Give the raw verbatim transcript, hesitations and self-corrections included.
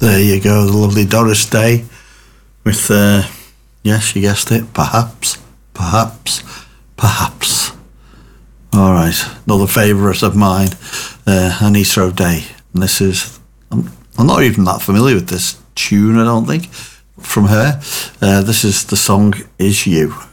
There you go, the lovely Doris Day with, uh, yes, you guessed it, perhaps, perhaps, perhaps. All right, another favourite of mine, uh, Anisha O'Day. And this is, I'm, I'm not even that familiar with this tune, I don't think, from her. Uh, this is the song Is You.